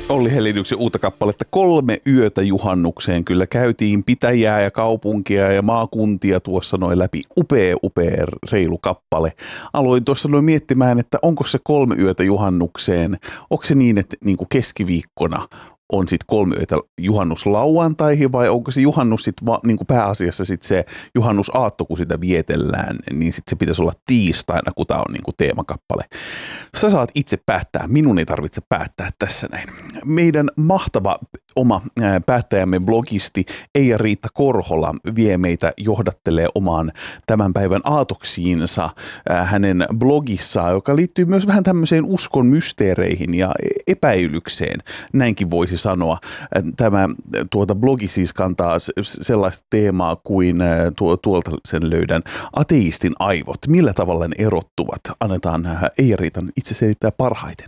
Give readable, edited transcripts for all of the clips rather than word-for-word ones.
Olli Heliniuksen uutta kappaletta 3 yötä juhannukseen. Kyllä käytiin pitäjää ja kaupunkia ja maakuntia tuossa noin läpi. Upea reilu kappale. Aloin tuossa noin miettimään, että onko se 3 yötä juhannukseen. Onko se niin, että niin kuin keskiviikkona on sitten 3 yötä juhannuslauantaihin vai onko se juhannus sitten niin kuin pääasiassa sitten se juhannusaatto, kun sitä vietellään, niin sitten se pitäisi olla tiistaina, kun tämä on niin kuin teemakappale. Sä saat itse päättää, minun ei tarvitse päättää tässä näin. Meidän mahtava oma päättäjämme blogisti Eija-Riitta Korhola vie meitä johdattelee omaan tämän päivän aatoksiinsa hänen blogissaan, joka liittyy myös vähän tämmöiseen uskon mysteereihin ja epäilykseen. Näinkin voisi sanoa. Tämä blogi siis kantaa sellaista teemaa kuin tuolta sen löydän ateistin aivot. Millä tavalla ne erottuvat? Annetaan Eija-Riitan itse selittää parhaiten.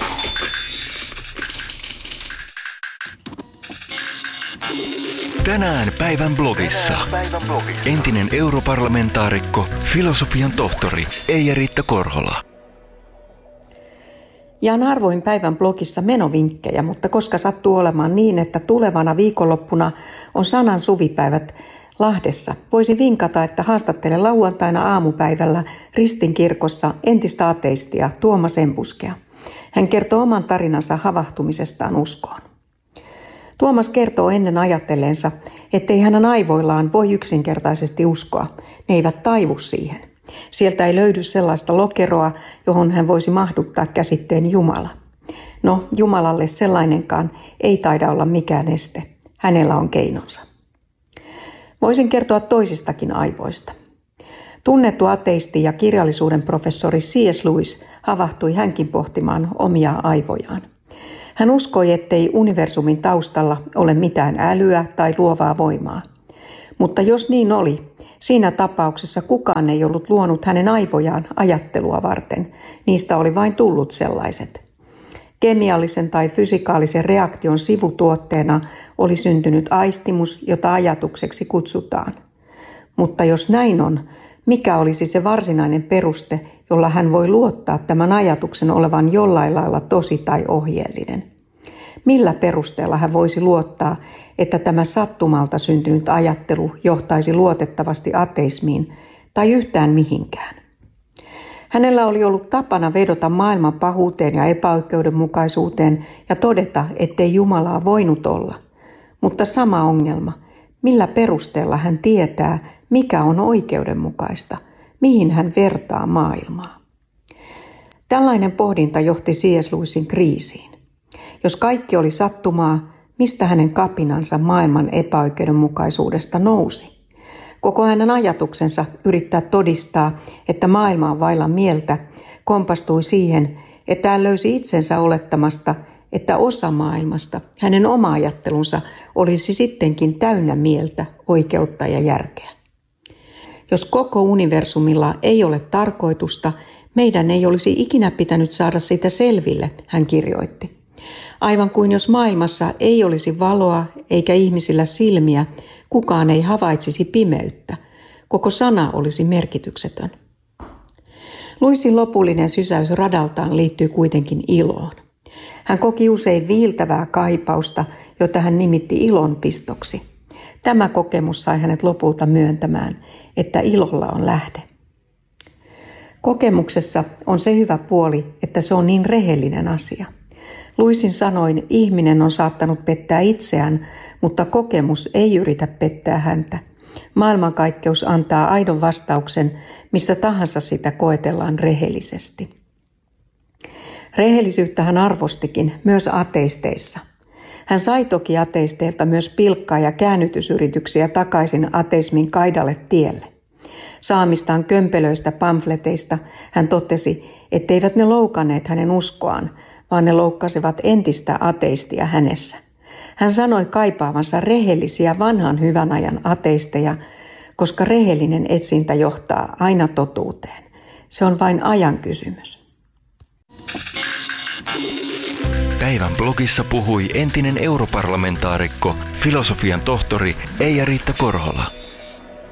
Tänään päivän blogissa. Entinen europarlamentaarikko, filosofian tohtori Eija-Riitta Korhola. Jaan harvoin päivän blogissa menovinkkejä, mutta koska sattuu olemaan niin, että tulevana viikonloppuna on sanan suvipäivät Lahdessa, voisi vinkata, että haastattele lauantaina aamupäivällä Ristin kirkossa entistä ateistia Tuomas Embuskea. Hän kertoo oman tarinansa havahtumisestaan uskoon. Tuomas kertoo ennen ajatelleensa, ettei hänen aivoillaan voi yksinkertaisesti uskoa. Ne eivät taivu siihen. Sieltä ei löydy sellaista lokeroa, johon hän voisi mahduttaa käsitteen Jumala. No, Jumalalle sellainenkaan ei taida olla mikään este. Hänellä on keinonsa. Voisin kertoa toisistakin aivoista. Tunnettu ateisti ja kirjallisuuden professori C.S. Lewis havahtui hänkin pohtimaan omia aivojaan. Hän uskoi, ettei universumin taustalla ole mitään älyä tai luovaa voimaa. Mutta jos niin oli, siinä tapauksessa kukaan ei ollut luonut hänen aivojaan ajattelua varten. Niistä oli vain tullut sellaiset. Kemiallisen tai fysikaalisen reaktion sivutuotteena oli syntynyt aistimus, jota ajatukseksi kutsutaan. Mutta jos näin on, mikä olisi se varsinainen peruste, jolla hän voi luottaa tämän ajatuksen olevan jollain lailla tosi tai ohjeellinen? Millä perusteella hän voisi luottaa, että tämä sattumalta syntynyt ajattelu johtaisi luotettavasti ateismiin tai yhtään mihinkään? Hänellä oli ollut tapana vedota maailman pahuuteen ja epäoikeudenmukaisuuteen ja todeta, ettei Jumalaa voinut olla. Mutta sama ongelma, millä perusteella hän tietää, mikä on oikeudenmukaista, mihin hän vertaa maailmaa? Tällainen pohdinta johti C.S. Lewisin kriisiin. Jos kaikki oli sattumaa, mistä hänen kapinansa maailman epäoikeudenmukaisuudesta nousi? Koko hänen ajatuksensa yrittää todistaa, että maailma on vailla mieltä, kompastui siihen, että hän löysi itsensä olettamasta, että osa maailmasta, hänen oma ajattelunsa, olisi sittenkin täynnä mieltä, oikeutta ja järkeä. Jos koko universumilla ei ole tarkoitusta, meidän ei olisi ikinä pitänyt saada sitä selville, hän kirjoitti. Aivan kuin jos maailmassa ei olisi valoa eikä ihmisillä silmiä, kukaan ei havaitsisi pimeyttä. Koko sana olisi merkityksetön. Lewisin lopullinen sysäys radaltaan liittyy kuitenkin iloon. Hän koki usein viiltävää kaipausta, jota hän nimitti ilonpistoksi. Tämä kokemus sai hänet lopulta myöntämään, että ilolla on lähde. Kokemuksessa on se hyvä puoli, että se on niin rehellinen asia. Lewisin sanoin, ihminen on saattanut pettää itseään, mutta kokemus ei yritä pettää häntä. Maailmankaikkeus antaa aidon vastauksen, missä tahansa sitä koetellaan rehellisesti. Rehellisyyttä hän arvostikin myös ateisteissa. Hän sai toki ateisteilta myös pilkkaa ja käännytysyrityksiä takaisin ateismin kaidalle tielle. Saamistaan kömpelöistä pamfleteista hän totesi, etteivät ne loukanneet hänen uskoaan, vaan ne loukkasivat entistä ateistia hänessä. Hän sanoi kaipaavansa rehellisiä vanhan hyvän ajan ateisteja, koska rehellinen etsintä johtaa aina totuuteen. Se on vain ajan kysymys. Päivän blogissa puhui entinen europarlamentaarikko, filosofian tohtori Eija-Riitta Korhola.